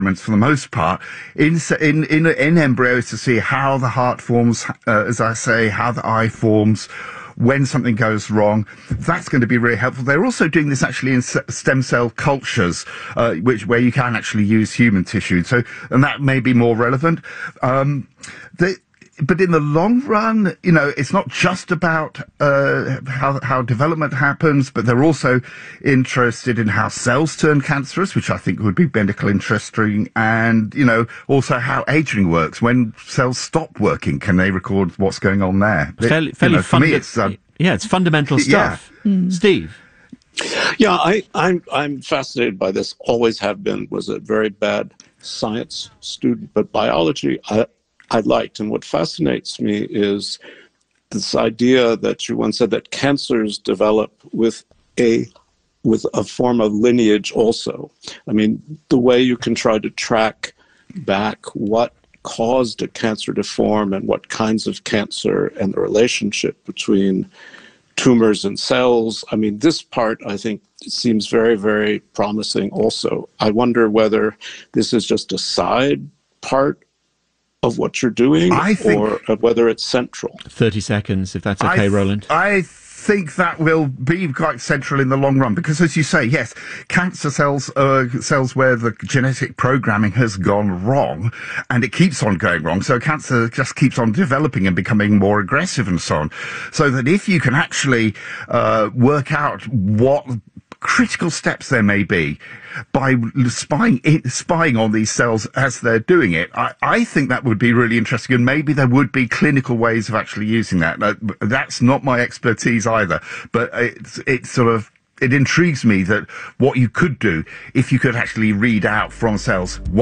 for the most part in embryos to see how the heart forms, as I say, how the eye forms, when something goes wrong. That's going to be really helpful. They're also doing this actually in stem cell cultures, where you can actually use human tissue. So, and that may be more relevant. But in the long run, you know, it's not just about how development happens, but they're also interested in how cells turn cancerous, which I think would be medical interesting, and, you know, also how aging works. When cells stop working, can they record what's going on there? Fairly it's fundamental stuff. Yeah. Steve? Yeah, I'm fascinated by this, always have been, was a very bad science student, but biology I liked. And what fascinates me is this idea that you once said that cancers develop with a form of lineage also. I mean, the way you can try to track back what caused a cancer to form and what kinds of cancer and the relationship between tumors and cells. I mean, this part, I think, seems very, very promising also. I wonder whether this is just a side part of what you're doing, or whether it's central. 30 seconds, if that's okay, Roland. I think that will be quite central in the long run, because, as you say, yes, cancer cells are cells where the genetic programming has gone wrong, and it keeps on going wrong. So cancer just keeps on developing and becoming more aggressive and so on. So that if you can actually work out what critical steps there may be by spying on these cells as they're doing it, I think that would be really interesting, and maybe there would be clinical ways of actually using that. That's not my expertise either, but it intrigues me that what you could do if you could actually read out from cells what